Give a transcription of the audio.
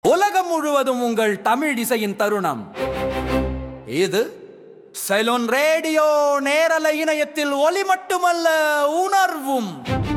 உலகம் முழுவதும் உங்கள் தமிழ் இசையின் தருணம் இது. சைலோன் ரேடியோ நேரலை இணையத்தில் ஒலி மட்டுமல்ல, உணர்வும்.